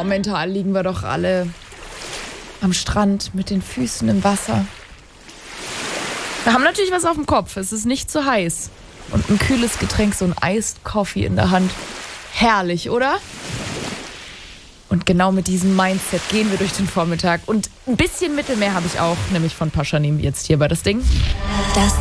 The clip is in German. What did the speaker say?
mental liegen wir doch alle am Strand mit den Füßen im Wasser. Wir haben natürlich was auf dem Kopf. Es ist nicht zu heiß. Und ein kühles Getränk, so ein Iced Coffee in der Hand. Herrlich, oder? Und genau mit diesem Mindset gehen wir durch den Vormittag. Und ein bisschen Mittelmeer habe ich auch, nämlich von Paschanim jetzt hier bei das Ding. Das